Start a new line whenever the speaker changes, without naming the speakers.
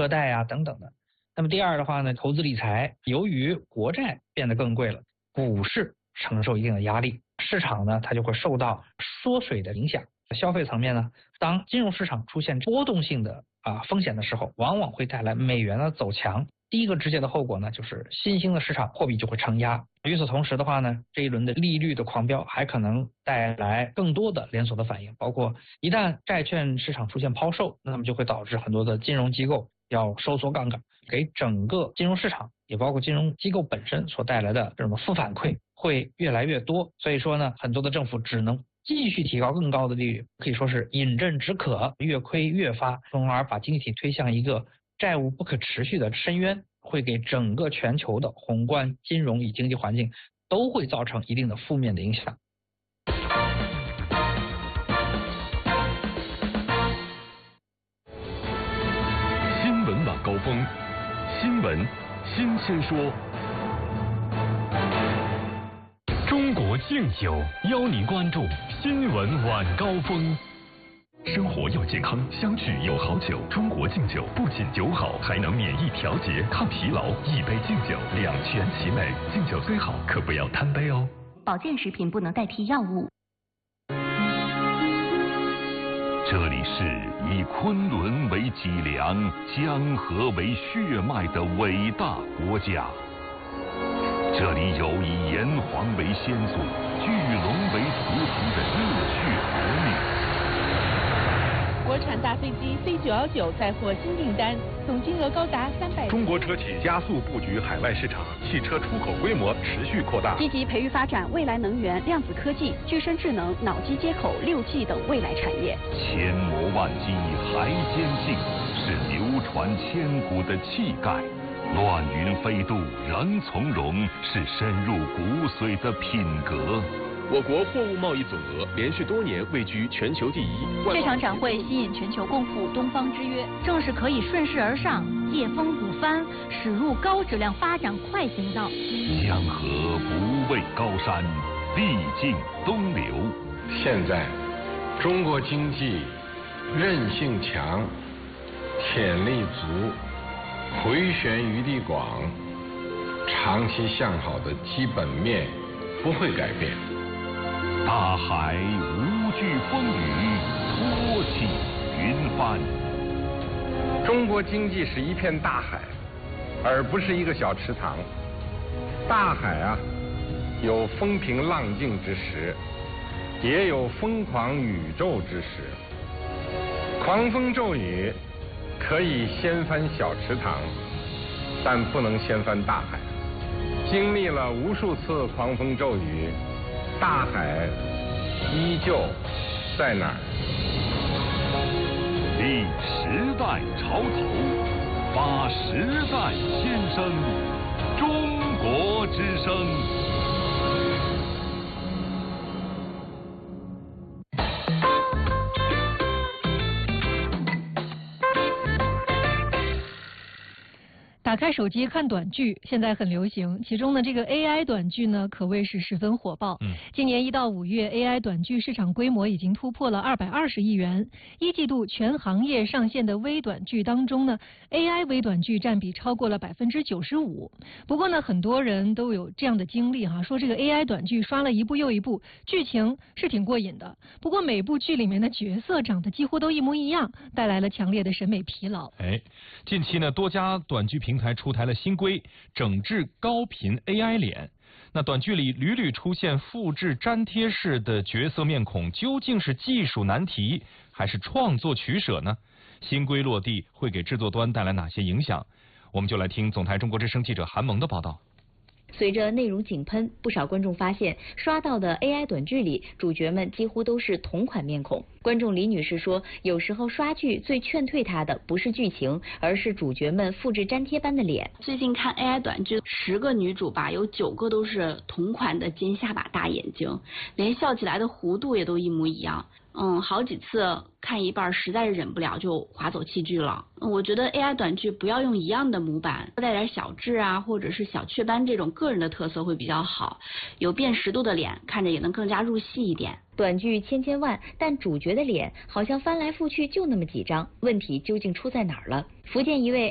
车贷啊等等的。那么第二的话呢，投资理财，由于国债变得更贵了，股市承受一定的压力，市场呢它就会受到缩水的影响。消费层面呢，当金融市场出现波动性的风险的时候，往往会带来美元的走强。第一个直接的后果呢，就是新兴的市场货币就会承压。与此同时的话呢，这一轮的利率的狂飙还可能带来更多的连锁的反应，包括一旦债券市场出现抛售，那么就会导致很多的金融机构要收缩杠杆，给整个金融市场也包括金融机构本身所带来的这种负反馈会越来越多。所以说呢，很多的政府只能继续提高更高的利率，可以说是饮鸩止渴，越亏越发，从而把经济体推向一个债务不可持续的深渊，会给整个全球的宏观金融与经济环境都会造成一定的负面的影响。
新闻晚高峰，新闻新鲜说。中国敬酒邀您关注新闻晚高峰。生活要健康，相聚有好酒。中国敬酒不仅酒好，还能免疫调节、抗疲劳。一杯敬酒，两全其美。敬酒最好，可不要贪杯哦。
保健食品不能代替药物。
这里是以昆仑为脊梁、江河为血脉的伟大国家。这里有以炎黄为先祖、巨龙为图腾的热血儿女。
国产大飞机 C919 再获新订单，总金额高达300。
中国车企加速布局海外市场，汽车出口规模持续扩大，
积极培育发展未来能源、量子科技、具身智能、脑机接口、6G 等未来产业。
千磨万击还坚劲，是流传千古的气概。乱云飞渡仍从容，是深入骨髓的品格。
我国货物贸易总额连续多年位居全球第一。
这场展会吸引全球共赴东方之约，正是可以顺势而上、借风补帆，驶入高质量发展快行道。
江河不畏高山，历尽东流。
现在，中国经济韧性强，潜力足，回旋余地广，长期向好的基本面不会改变。
大海无惧风雨，托起云帆。
中国经济是一片大海，而不是一个小池塘。大海啊，有风平浪静之时，也有疯狂宇宙之时。狂风骤雨可以掀翻小池塘，但不能掀翻大海。经历了无数次狂风骤雨，大海依旧在哪儿？
立时代潮头，发时代先声，中国之声。
打开手机看短剧，现在很流行。其中呢，这个 AI 短剧呢，可谓是十分火爆。今年1到5月 ，AI 短剧市场规模已经突破了220亿元。一季度全行业上线的微短剧当中呢 ，AI 微短剧占比超过了95%。不过呢，很多人都有这样的经历哈，说这个 AI 短剧刷了一部又一部，剧情是挺过瘾的。不过每部剧里面的角色长得几乎都一模一样，带来了强烈的审美疲劳。
近期呢，多家短剧平台出台了新规，整治高频 AI 脸。那短剧里屡屡出现复制粘贴式的角色面孔，究竟是技术难题还是创作取舍呢？新规落地会给制作端带来哪些影响？我们就来听总台中国之声记者韩萌的报道。
随着内容井喷，不少观众发现刷到的 AI 短剧里，主角们几乎都是同款面孔。观众李女士说，有时候刷剧最劝退她的不是剧情，而是主角们复制粘贴般的脸。
最近看 AI 短剧，10个女主吧，有9个都是同款的尖下巴大眼睛，连笑起来的弧度也都一模一样。好几次看一半实在是忍不了就划走弃剧了。我觉得 AI 短剧不要用一样的模板，带点小痣啊或者是小雀斑这种个人的特色会比较好，有辨识度的脸看着也能更加入戏一点。
短剧千万，但主角的脸好像翻来覆去就那么几张，问题究竟出在哪儿了？福建一位